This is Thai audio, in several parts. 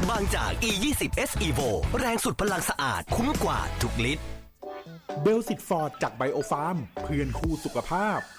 บางจาก E20S Evo แรงสุดพลังสะอาดคุ้มกว่าทุกลิตรเบลสิตฟอร์ดจากไบโอฟาร์มเพื่อนคู่สุขภาพ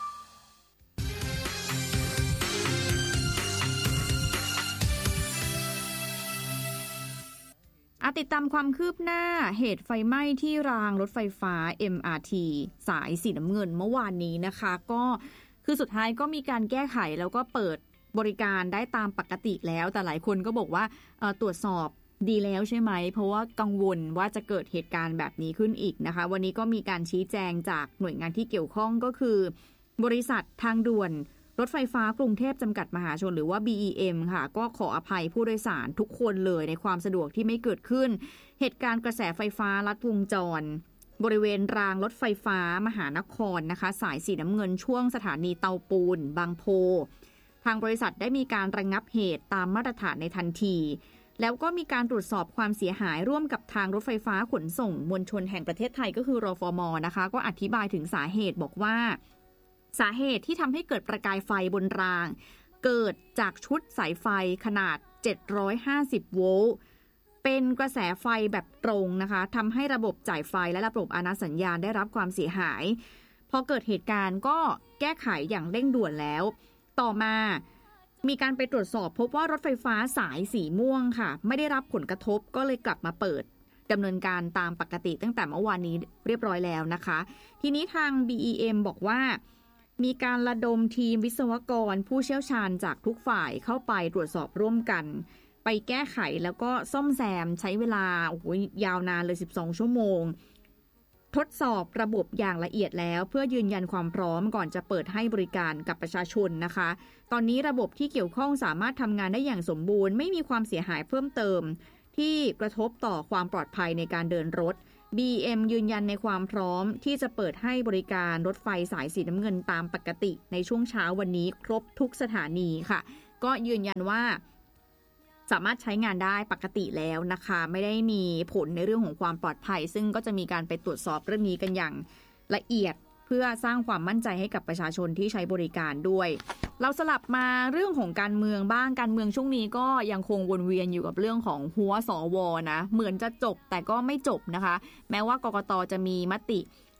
ติดตามความคืบหน้าเหตุไฟไหม้ที่รางรถไฟฟ้า MRT สายสีน้ำเงินเมื่อวานนี้นะคะก็คือสุดท้ายก็มีการแก้ไขแล้วก็เปิดบริการได้ตามปกติแล้วแต่หลายคนก็บอกว่าตรวจสอบดีแล้วใช่ไหมเพราะว่ากังวลว่าจะเกิดเหตุการณ์แบบนี้ขึ้นอีกนะคะวันนี้ก็มีการชี้แจงจากหน่วยงานที่เกี่ยวข้องก็คือบริษัททางด่วนรถไฟฟ้ากรุงเทพจำกัดมหาชนหรือว่า BEM ค่ะก็ขออภัยผู้โดยสารทุกคนเลยในความสะดวกที่ไม่เกิดขึ้นเหตุการณ์กระแสไฟฟ้าลัดวงจรบริเวณรางรถไฟฟ้ามหานครนะคะสายสีน้ำเงินช่วงสถานีเตาปูนบางโพทางบริษัทได้มีการระงับเหตุตามมาตรฐานในทันทีแล้วก็มีการตรวจสอบความเสียหายร่วมกับทางรถไฟฟ้าขนส่งมวลชนแห่งประเทศไทยก็คือรฟม.นะคะก็อธิบายถึงสาเหตุบอกว่าสาเหตุที่ทำให้เกิดประกายไฟบนรางเกิดจากชุดสายไฟขนาด750โวลต์เป็นกระแสไฟแบบตรงนะคะทำให้ระบบจ่ายไฟและระบบอาณาสัญญาณได้รับความเสียหายพอเกิดเหตุการณ์ก็แก้ไขอย่างเร่งด่วนแล้วต่อมามีการไปตรวจสอบพบว่ารถไฟฟ้าสายสีม่วงค่ะไม่ได้รับผลกระทบก็เลยกลับมาเปิดดำเนินการตามปกติตั้งแต่เมื่อวานนี้เรียบร้อยแล้วนะคะทีนี้ทาง BEM บอกว่ามีการระดมทีมวิศวกรผู้เชี่ยวชาญจากทุกฝ่ายเข้าไปตรวจสอบร่วมกันไปแก้ไขแล้วก็ซ่อมแซมใช้เวลายาวนานเลย12ชั่วโมงทดสอบระบบอย่างละเอียดแล้วเพื่อยืนยันความพร้อมก่อนจะเปิดให้บริการกับประชาชนนะคะตอนนี้ระบบที่เกี่ยวข้องสามารถทำงานได้อย่างสมบูรณ์ไม่มีความเสียหายเพิ่มเติมที่กระทบต่อความปลอดภัยในการเดินรถ BM ยืนยันในความพร้อมที่จะเปิดให้บริการรถไฟสายสีน้ำเงินตามปกติในช่วงเช้าวันนี้ครบทุกสถานีค่ะก็ยืนยันว่าสามารถใช้งานได้ปกติแล้วนะคะไม่ได้มีผลในเรื่องของความปลอดภัยซึ่งก็จะมีการไปตรวจสอบเรื่องนี้กันอย่างละเอียดเพื่อสร้างความมั่นใจให้กับประชาชนที่ใช้บริการด้วยเราสลับมาเรื่องของการเมืองบ้างการเมืองช่วงนี้ก็ยังคงวนเวียนอยู่กับเรื่องของหัวสวนะเหมือนจะจบแต่ก็ไม่จบนะคะแม้ว่ากกต.จะมีมติ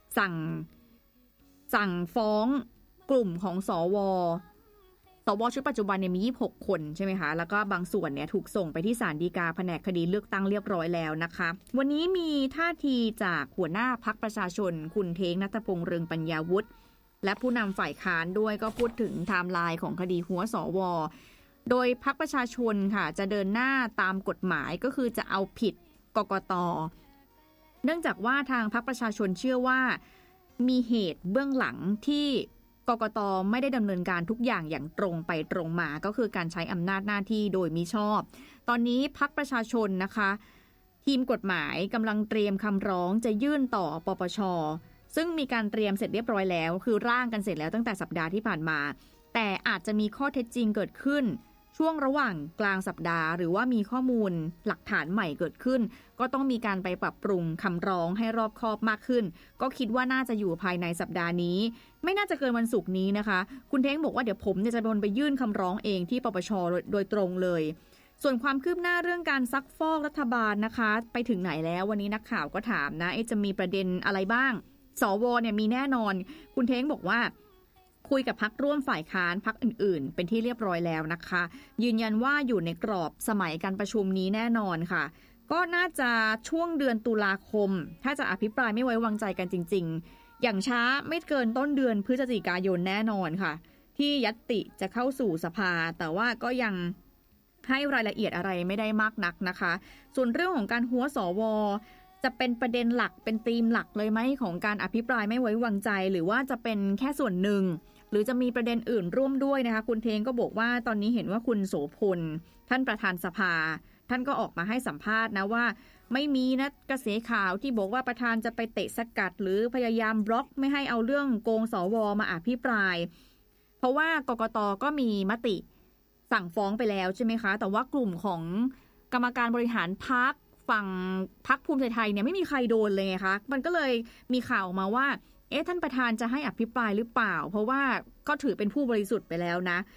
สั่งฟ้องกลุ่มของสวชุดปัจจุบันเนี่ยมี26คนใช่ไหมคะแล้วก็บางส่วนเนี่ยถูกส่งไปที่ศาลฎีกาแผนกคดีเลือกตั้งเรียบร้อยแล้วนะคะวันนี้มีท่าทีจากหัวหน้าพรรคประชาชนคุณเท้งณัฐพงษ์เรืองปัญญาวุฒิและผู้นำฝ่ายค้านด้วยก็พูดถึงไทม์ไลน์ของคดีหัวสวโดยพรรคประชาชนค่ะจะเดินหน้าตามกฎหมายก็คือจะเอาผิดกกต.เนื่องจากว่าทางพรรคประชาชนเชื่อว่ามีเหตุเบื้องหลังที่กกต.ไม่ได้ดำเนินการทุกอย่างอย่างตรงไปตรงมาก็คือการใช้อำนาจหน้าที่โดยมิชอบตอนนี้พรรคประชาชนนะคะทีมกฎหมายกำลังเตรียมคำร้องจะยื่นต่อปปช.ซึ่งมีการเตรียมเสร็จเรียบร้อยแล้วคือร่างกันเสร็จแล้วตั้งแต่สัปดาห์ที่ผ่านมาแต่อาจจะมีข้อเท็จจริงเกิดขึ้นช่วงระหว่างกลางสัปดาห์หรือว่ามีข้อมูลหลักฐานใหม่เกิดขึ้นก็ต้องมีการไปปรับปรุงคำร้องให้รอบคอบมากขึ้นก็คิดว่าน่าจะอยู่ภายในสัปดาห์นี้ไม่น่าจะเกินวันศุกร์นี้นะคะคุณเท้งบอกว่าเดี๋ยวผมจะเป็นคนไปยื่นคำร้องเองที่ปปช.โดยตรงเลยส่วนความคืบหน้าเรื่องการซักฟอกรัฐบาลนะคะไปถึงไหนแล้ววันนี้นักข่าวก็ถามนะจะมีประเด็นอะไรบ้างสวเนี่ยมีแน่นอนคุณเท้งบอกว่าคุยกับพรรคร่วมฝ่ายค้านพรรคอื่นๆเป็นที่เรียบร้อยแล้วนะคะยืนยันว่าอยู่ในกรอบสมัยการประชุมนี้แน่นอนค่ะก็น่าจะช่วงเดือนตุลาคมถ้าจะอภิปรายไม่ไว้วางใจกันจริงๆอย่างช้าไม่เกินต้นเดือนพฤศจิกายนแน่นอนค่ะที่ญัตติจะเข้าสู่สภาแต่ว่าก็ยังให้รายละเอียดอะไรไม่ได้มากนักนะคะส่วนเรื่องของการหัวสวจะเป็นประเด็นหลักเป็นธีมหลักเลยไหมของการอภิปรายไม่ไว้วางใจหรือว่าจะเป็นแค่ส่วนหนึ่งหรือจะมีประเด็นอื่นร่วมด้วยนะคะคุณเทงก็บอกว่าตอนนี้เห็นว่าคุณโสพลท่านประธานสภาท่านก็ออกมาให้สัมภาษณ์นะว่าไม่มีนะกระแสข่าวที่บอกว่าประธานจะไปเตะสกัดหรือพยายามบล็อกไม่ให้เอาเรื่องโกงสวมาอภิปรายเพราะว่ากกต.ก็มีมติสั่งฟ้องไปแล้วใช่ไหมคะแต่ว่ากลุ่มของกรรมการบริหารพรรคฝั่งพรรคภูมิใจไทยเนี่ยไม่มีใครโดนเลยไงคะมันก็เลยมีข่าวออกมาว่าท่านประธานจะให้อภิปรายหรือเปล่าเพราะว่าก็ถือเป็นผู้บริสุทธิ์ไปแล้วนะ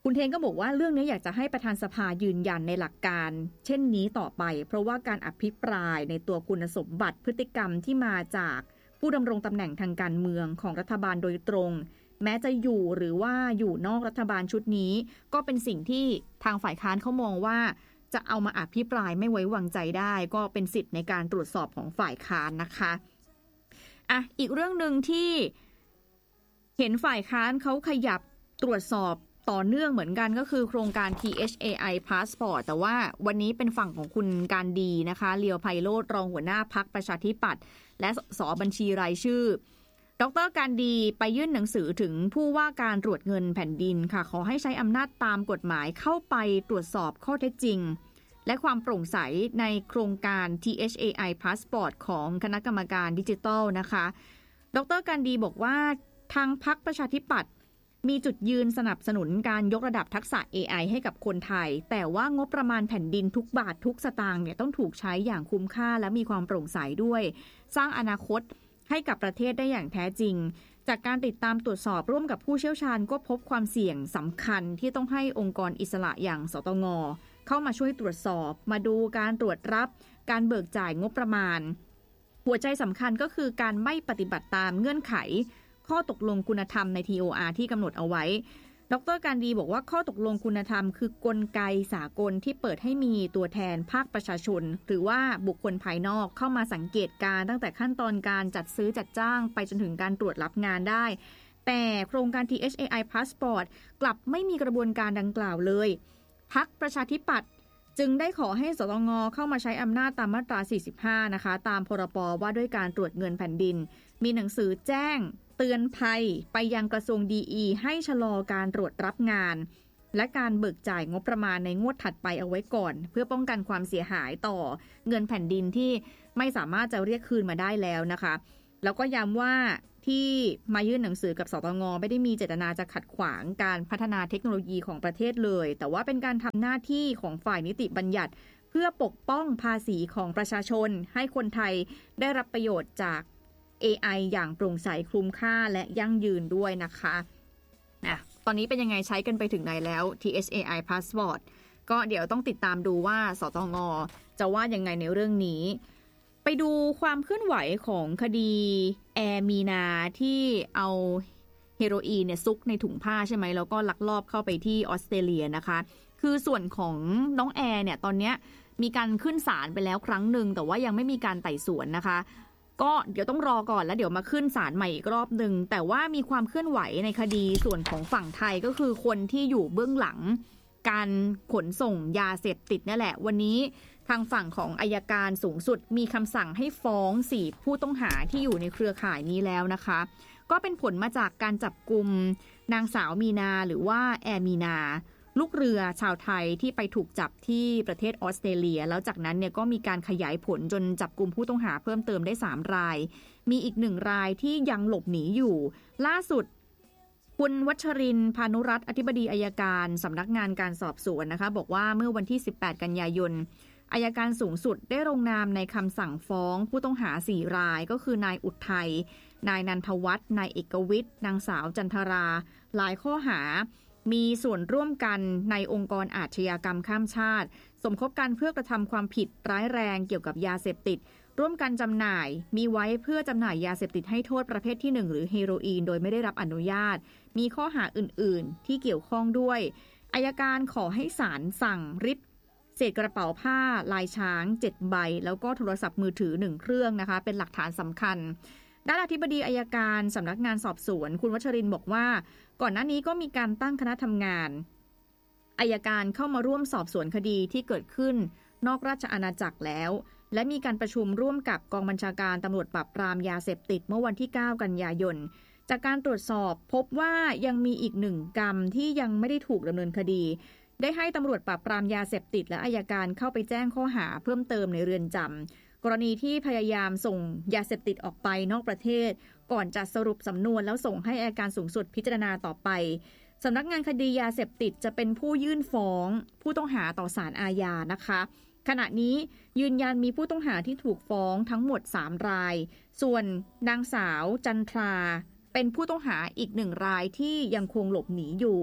คุณเทนก็บอกว่าเรื่องนี้อยากจะให้ประธานสภายืนยันในหลักการเช่นนี้ต่อไปเพราะว่าการอภิปรายในตัวคุณสมบัติพฤติกรรมที่มาจากผู้ดำรงตำแหน่งทางการเมืองของรัฐบาลโดยตรงแม้จะอยู่หรือว่าอยู่นอกรัฐบาลชุดนี้ก็เป็นสิ่งที่ทางฝ่ายค้านเขามองว่าจะเอามาอภิปรายไม่ไว้วางใจได้ก็เป็นสิทธิ์ในการตรวจสอบของฝ่ายค้านนะคะอีกเรื่องนึงที่เห็นฝ่ายค้านเขาขยับตรวจสอบต่อเนื่องเหมือนกันก็คือโครงการ THAI Passport แต่ว่าวันนี้เป็นฝั่งของคุณการดีนะคะเลียวไพโรจน์รองหัวหน้าพรรคประชาธิปัตย์และส.บัญชีรายชื่อดร.การดีไปยื่นหนังสือถึงผู้ว่าการตรวจเงินแผ่นดินค่ะขอให้ใช้อำนาจตามกฎหมายเข้าไปตรวจสอบข้อเท็จจริงและความโปร่งใสในโครงการ THAI Passport ของคณะกรรมการดิจิทัลนะคะดร.การดีบอกว่าทางพรรคประชาธิปัตย์มีจุดยืนสนับสนุนการยกระดับทักษะ AI ให้กับคนไทยแต่ว่างบประมาณแผ่นดินทุกบาททุกสตางค์เนี่ยต้องถูกใช้อย่างคุ้มค่าและมีความโปร่งใสด้วยสร้างอนาคตให้กับประเทศได้อย่างแท้จริงจากการติดตามตรวจสอบร่วมกับผู้เชี่ยวชาญก็พบความเสี่ยงสำคัญที่ต้องให้องค์กรอิสระอย่างสตง.เข้ามาช่วยตรวจสอบมาดูการตรวจรับการเบิกจ่ายงบประมาณหัวใจสำคัญก็คือการไม่ปฏิบัติตามเงื่อนไขข้อตกลงคุณธรรมใน TOR ที่กำหนดเอาไว้ดร.การดีบอกว่าข้อตกลงคุณธรรมคือกลไกสากลที่เปิดให้มีตัวแทนภาคประชาชนหรือว่าบุคคลภายนอกเข้ามาสังเกตการตั้งแต่ขั้นตอนการจัดซื้อจัดจ้างไปจนถึงการตรวจรับงานได้แต่โครงการ THAI Passport กลับไม่มีกระบวนการดังกล่าวเลยพรรคประชาธิปัตย์จึงได้ขอให้สตง.เข้ามาใช้อำนาจตามมาตรา 45 นะคะตามพรบ.ว่าด้วยการตรวจเงินแผ่นดินมีหนังสือแจ้งเตือนภัยไปยังกระทรวงดีให้ชะลอการตรวจรับงานและการเบิกจ่ายงบประมาณในงวดถัดไปเอาไว้ก่อนเพื่อป้องกันความเสียหายต่อเงินแผ่นดินที่ไม่สามารถจะเรียกคืนมาได้แล้วนะคะแล้วก็ย้ำว่าที่มายื่นหนังสือกับสตง.ไม่ได้มีเจตนาจะขัดขวางการพัฒนาเทคโนโลยีของประเทศเลยแต่ว่าเป็นการทำหน้าที่ของฝ่ายนิติบัญญัติเพื่อปกป้องภาษีของประชาชนให้คนไทยได้รับประโยชน์จากAI อย่างโปร่งใสคุ้มค่าและยั่งยืนด้วยนะคะตอนนี้เป็นยังไงใช้กันไปถึงไหนแล้ว THAI Passport ก็เดี๋ยวต้องติดตามดูว่าสตง.จะว่ายังไงในเรื่องนี้ไปดูความเคลื่อนไหวของคดีแอร์มีนาที่เอาเฮโรอีนเนี่ยซุกในถุงผ้าใช่ไหมแล้วก็ลักลอบเข้าไปที่ออสเตรเลียนะคะคือส่วนของน้องแอร์เนี่ยตอนนี้มีการขึ้นศาลไปแล้วครั้งหนึ่งแต่ว่ายังไม่มีการไต่สวนนะคะก็เดี๋ยวต้องรอก่อนแล้วเดี๋ยวมาขึ้นศาลใหม่อีกรอบหนึ่งแต่ว่ามีความเคลื่อนไหวในคดีส่วนของฝั่งไทยก็คือคนที่อยู่เบื้องหลังการขนส่งยาเสพติดนี่แหละวันนี้ทางฝั่งของอัยการสูงสุดมีคำสั่งให้ฟ้อง4ผู้ต้องหาที่อยู่ในเครือข่ายนี้แล้วนะคะก็เป็นผลมาจากการจับกุมนางสาวมีนาหรือว่าแอร์มีนาลูกเรือชาวไทยที่ไปถูกจับที่ประเทศออสเตรเลียแล้วจากนั้นเนี่ยก็มีการขยายผลจนจับกุมผู้ต้องหาเพิ่มเติมได้3รายมีอีก1รายที่ยังหลบหนีอยู่ล่าสุดคุณวัชรินทร์พานุรัตน์อธิบดีอัยการสำนักงานการสอบสวนนะคะบอกว่าเมื่อวันที่18กันยายนอัยการสูงสุดได้ลงนามในคำสั่งฟ้องผู้ต้องหา4รายก็คือนายอุทัยนายนันทวัฒน์นายเอกวิทย์นางสาวจันทราหลายข้อหามีส่วนร่วมกันในองค์กรอาชญากรรมข้ามชาติสมคบกันเพื่อกระทำความผิดร้ายแรงเกี่ยวกับยาเสพติดร่วมกันจำหน่ายมีไว้เพื่อจำหน่ายยาเสพติดให้โทษประเภทที่1หรือเฮโรอีนโดยไม่ได้รับอนุญาตมีข้อหาอื่นๆที่เกี่ยวข้องด้วยอัยการขอให้ศาลสั่งริบเศษกระเป๋าผ้าลายช้าง7ใบแล้วก็โทรศัพท์มือถือ1เครื่องนะคะเป็นหลักฐานสำคัญด้านอธิบดีอัยการสำนักงานสอบสวนคุณวัชรินทร์บอกว่าก่อนหน้านี้ก็มีการตั้งคณะทำงานอัยการเข้ามาร่วมสอบสวนคดีที่เกิดขึ้นนอกราชอาณาจักรแล้วและมีการประชุมร่วมกับกองบัญชาการตำรวจปราบปรามยาเสพติดเมื่อวันที่9กันยายนจากการตรวจสอบพบว่ายังมีอีก1กรรมที่ยังไม่ได้ถูกดำเนินคดีได้ให้ตำรวจปราบปรามยาเสพติดและอัยการเข้าไปแจ้งข้อหาเพิ่มเติมในเรือนจำกรณีที่พยายามส่งยาเสพติดออกไปนอกประเทศก่อนจะสรุปสำนวนแล้วส่งให้อัยการสูงสุดพิจารณาต่อไปสำนักงานคดียาเสพติดจะเป็นผู้ยื่นฟ้องผู้ต้องหาต่อศาลอาญานะคะขณะนี้ยืนยันมีผู้ต้องหาที่ถูกฟ้องทั้งหมด3รายส่วนนางสาวจันทราเป็นผู้ต้องหาอีก1รายที่ยังคงหลบหนีอยู่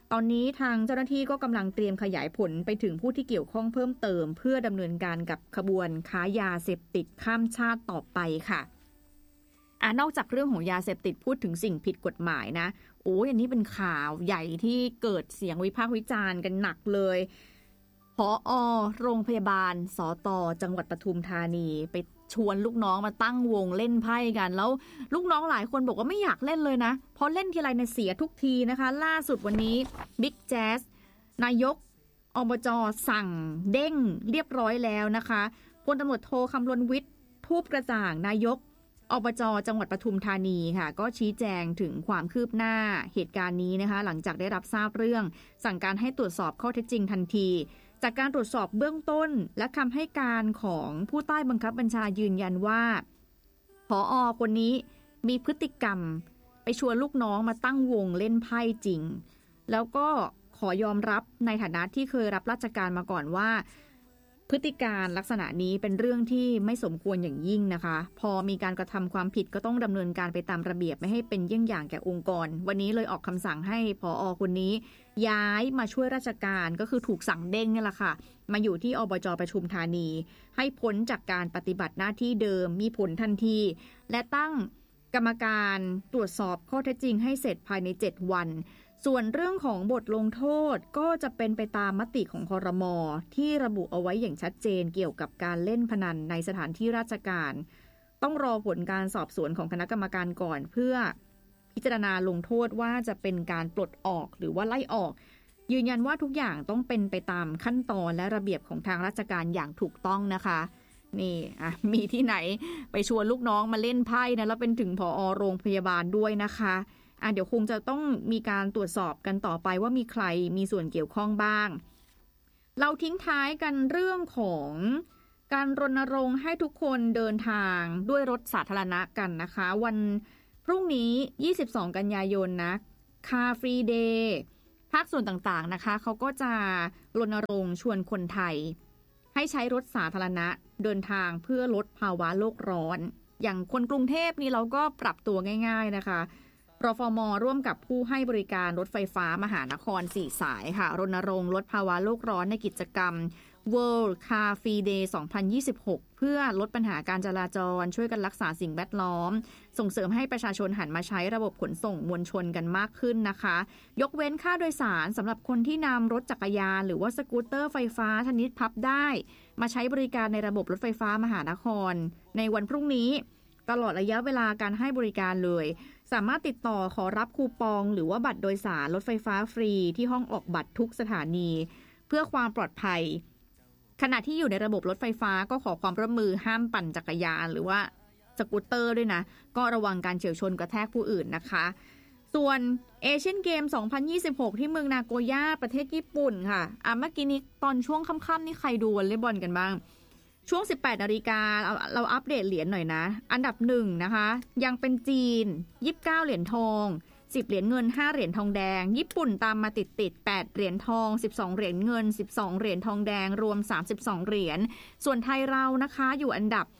ตอนนี้ทางเจ้าหน้าที่ก็กำลังเตรียมขยายผลไปถึงผู้ที่เกี่ยวข้องเพิ่มเติมเพื่อดำเนินการกับขบวนค้ายาเสพติดข้ามชาติต่อไปค่ะนอกจากเรื่องของยาเสพติดพูดถึงสิ่งผิดกฎหมายนะอันนี้เป็นข่าวใหญ่ที่เกิดเสียงวิพากษ์วิจารณ์กันหนักเลยผอ.โรงพยาบาลสต.จังหวัดปทุมธานีไปชวนลูกน้องมาตั้งวงเล่นไพ่กันแล้วลูกน้องหลายคนบอกว่าไม่อยากเล่นเลยนะเพราะเล่นทีไรเนี่ยเสียทุกทีนะคะล่าสุดวันนี้บิ๊กแจ๊สนายกอบจ.สั่งเด้งเรียบร้อยแล้วนะคะพลตำรวจโทคำรณวิทย์ทูปกระจ่างนายกอบจ.จังหวัดปทุมธานีค่ะก็ชี้แจงถึงความคืบหน้าเหตุการณ์นี้นะคะหลังจากได้รับทราบเรื่องสั่งการให้ตรวจสอบข้อเท็จจริงทันทีจากการตรวจสอบเบื้องต้นและคำให้การของผู้ใต้บังคับบัญชายืนยันว่าผอ.คนนี้มีพฤติกรรมไปชวนลูกน้องมาตั้งวงเล่นไพ่จริงแล้วก็ขอยอมรับในฐานะที่เคยรับราชการมาก่อนว่าพฤติการลักษณะนี้เป็นเรื่องที่ไม่สมควรอย่างยิ่งนะคะพอมีการกระทำความผิดก็ต้องดำเนินการไปตามระเบียบไม่ให้เป็นเยี่ยงอย่างแก่องค์กรวันนี้เลยออกคำสั่งให้ผอ.คนนี้ย้ายมาช่วยราชการก็คือถูกสั่งเด้งนี่แหละค่ะมาอยู่ที่อบจ.ปทุมธานีให้พ้นจากการปฏิบัติหน้าที่เดิมมีผลทันทีและตั้งกรรมการตรวจสอบข้อเท็จจริงให้เสร็จภายใน7วันส่วนเรื่องของบทลงโทษก็จะเป็นไปตามมติของครม.ที่ระบุเอาไว้อย่างชัดเจนเกี่ยวกับการเล่นพนันในสถานที่ราชการต้องรอผลการสอบสวนของคณะกรรมการก่อนเพื่อพิจารณาลงโทษว่าจะเป็นการปลดออกหรือว่าไล่ออกยืนยันว่าทุกอย่างต้องเป็นไปตามขั้นตอนและระเบียบของทางราชการอย่างถูกต้องนะคะนี่มีที่ไหนไปชวนลูกน้องมาเล่นไพ่นะแล้วเป็นถึงผอ.โรงพยาบาลด้วยนะคะเดี๋ยวคงจะต้องมีการตรวจสอบกันต่อไปว่ามีใครมีส่วนเกี่ยวข้องบ้างเราทิ้งท้ายกันเรื่องของการรณรงค์ให้ทุกคนเดินทางด้วยรถสาธารณะกันนะคะวันพรุ่งนี้22กันยายนนะคาฟรีเดย์ภาคส่วนต่างๆนะคะเขาก็จะรณรงค์ชวนคนไทยให้ใช้รถสาธารณะเดินทางเพื่อลดภาวะโลกร้อนอย่างคนกรุงเทพนี่เราก็ปรับตัวง่ายๆนะคะรฟม.ร่วมกับผู้ให้บริการรถไฟฟ้ามหานคร4สายค่ะรณรงค์ลดภาวะโลกร้อนในกิจกรรม World Car Free Day 2026 เพื่อลดปัญหาการจราจรช่วยกันรักษาสิ่งแวดล้อมส่งเสริมให้ประชาชนหันมาใช้ระบบขนส่งมวลชนกันมากขึ้นนะคะยกเว้นค่าโดยสารสำหรับคนที่นำรถจักรยานหรือว่าสกูตเตอร์ไฟฟ้าชนิดพับได้มาใช้บริการในระบบรถไฟฟ้ามหานครในวันพรุ่งนี้ตลอดระยะเวลาการให้บริการเลยสามารถติดต่อขอรับคูปองหรือว่าบัตรโดยสารรถไฟฟ้าฟรีที่ห้องออกบัตรทุกสถานีเพื่อความปลอดภัยขณะที่อยู่ในระบบรถไฟฟ้าก็ขอความร่วมมือห้ามปั่นจักรยานหรือว่าสกูตเตอร์ด้วยนะก็ระวังการเฉี่ยวชนกระแทกผู้อื่นนะคะส่วนเอเชียนเกม 2026 ที่เมืองนาโกย่าประเทศญี่ปุ่นค่ะเมื่อกี้นี้ตอนช่วงค่ำๆนี่ใครดูวอลเลย์บอลกันบ้างช่วง 18 นาฬิกาเราอัปเดตเหรียญหน่อยนะอันดับ1นะคะยังเป็นจีน29เหรียญทอง10เหรียญเงิน5เหรียญทองแดงญี่ปุ่นตามมาติด8เหรียญทอง12เหรียญเงิน12เหรียญทองแดงรวม32เหรียญส่วนไทยเรานะคะอยู่อันดับ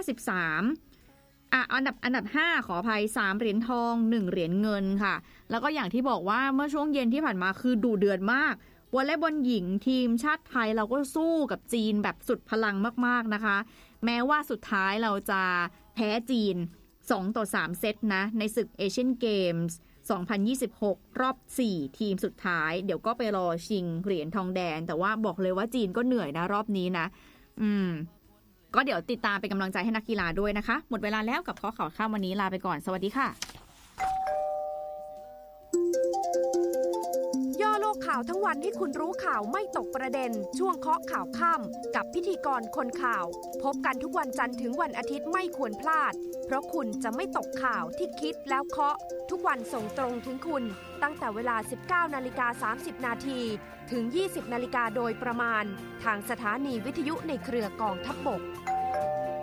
53อันดับ5ขออภัย3เหรียญทอง1เหรียญเงินค่ะแล้วก็อย่างที่บอกว่าเมื่อช่วงเย็นที่ผ่านมาคือดุเดือดมากวอลเลย์บอลหญิงทีมชาติไทยเราก็สู้กับจีนแบบสุดพลังมากๆนะคะแม้ว่าสุดท้ายเราจะแพ้จีน2-3เซตนะในศึกเอเชียนเกมส์2026รอบ4ทีมสุดท้ายเดี๋ยวก็ไปรอชิงเหรียญทองแดงแต่ว่าบอกเลยว่าจีนก็เหนื่อยนะรอบนี้นะก็เดี๋ยวติดตามเป็นกำลังใจให้นักกีฬาด้วยนะคะหมดเวลาแล้วกับข้อข่าวค่ำวันนี้ลาไปก่อนสวัสดีค่ะย่อโลกข่าวทั้งวันให้คุณรู้ข่าวไม่ตกประเด็นช่วงเคาะข่าวค่ำกับพิธีกรคนข่าวพบกันทุกวันจันทร์ถึงวันอาทิตย์ไม่ควรพลาดเพราะคุณจะไม่ตกข่าวที่คิดแล้วเคาะทุกวันส่งตรงถึงคุณตั้งแต่เวลา 19:30 นาทีถึง 20:00 น.โดยประมาณทางสถานีวิทยุในเครือกองทัพบก